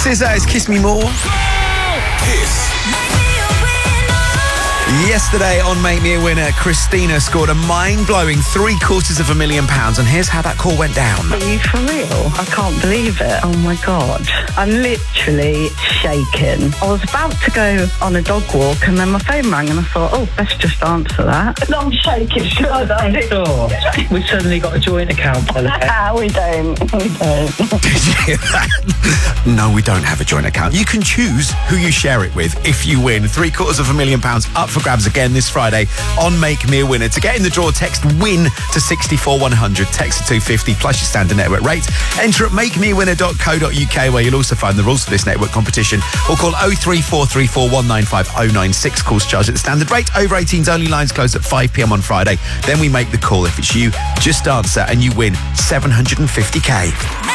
SZA is Kiss Me More. Kiss. Yesterday on Make Me a Winner, Christina scored a mind-blowing £750,000, and here's how that call went down. Are you for real? I can't believe it. Oh my God. I'm literally shaking. I was about to go on a dog walk and then my phone rang and I thought, oh, let's just answer that. I'm shaking. Sure. We've suddenly got a joint account by the way. We don't. Did you hear that? No, we don't have a joint account. You can choose who you share it with if you win. £750,000 up for grabs again this Friday on Make Me a Winner. To get in the draw, text WIN to 64100. Text to 250 plus your standard network rate. Enter at makemeawinner.co.uk, where you'll also find the rules for this network competition, or call 03434 195 096. Calls charged at the standard rate. Over 18s only. Lines close at 5 p.m. on Friday. Then we make the call. If it's you, just answer and you win 750k.